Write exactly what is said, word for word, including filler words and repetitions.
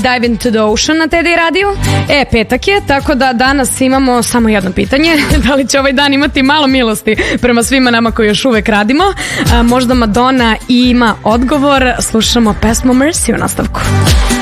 Dive into the Ocean na T D radiju. E, petak je, tako da danas imamo samo jedno pitanje. Da li će ovaj dan imati malo milosti prema svima nama koji još uvek radimo? A, možda Madonna ima odgovor. Slušamo pesmu Mercy u nastavku.